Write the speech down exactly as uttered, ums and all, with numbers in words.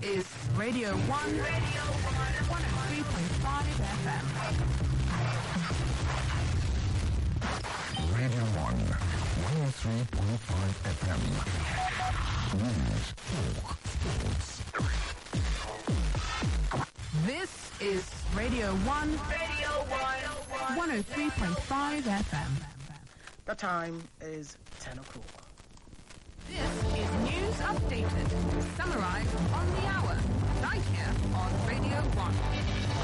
is Radio one, Radio one, one oh three point five F M. Radio one, one oh three point five F M. News, talk, sports. This is Radio one, Radio one, one oh three point five F M. The time is ten o'clock. This is News Updated, summarised on the hour, right here on Radio one.